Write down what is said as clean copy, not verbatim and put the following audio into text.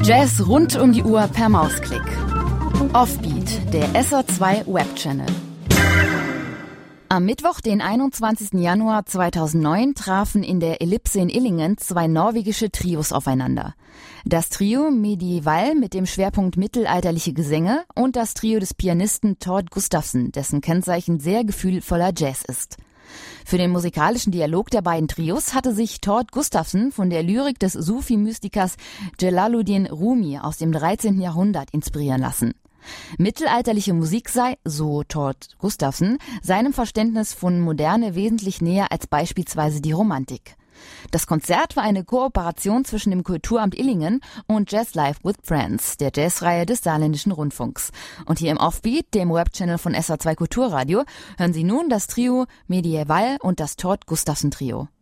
Jazz rund um die Uhr per Mausklick. Offbeat, der SR2 Webchannel. Am Mittwoch, den 21. Januar 2009, trafen in der Ellipse in Illingen zwei norwegische Trios aufeinander. Das Trio Medieval mit dem Schwerpunkt mittelalterliche Gesänge und das Trio des Pianisten Tord Gustafsson, dessen Kennzeichen sehr gefühlvoller Jazz ist. Für den musikalischen Dialog der beiden Trios hatte sich Tord Gustafsson von der Lyrik des Sufi-Mystikers Jalaluddin Rumi aus dem 13. Jahrhundert inspirieren lassen. Mittelalterliche Musik sei, so Tord Gustafsson, seinem Verständnis von Moderne wesentlich näher als beispielsweise die Romantik. Das Konzert war eine Kooperation zwischen dem Kulturamt Illingen und Jazz Live with Friends, der Jazzreihe des Saarländischen Rundfunks. Und hier im Offbeat, dem Webchannel von SR2 Kulturradio, hören Sie nun das Trio Medieval und das Tord Gustafsson Trio.